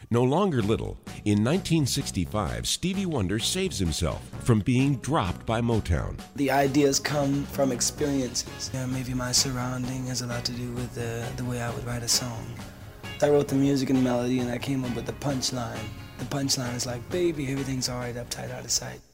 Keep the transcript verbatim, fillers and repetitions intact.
No longer little, in nineteen sixty-five, Stevie Wonder saves himself from being dropped by Motown. The ideas come from experiences. Yeah, maybe my surrounding has a lot to do with the, the way I would write a song. I wrote the music and the melody, and I came up with the punchline. The punchline is like, baby, everything's all right, uptight, out of sight.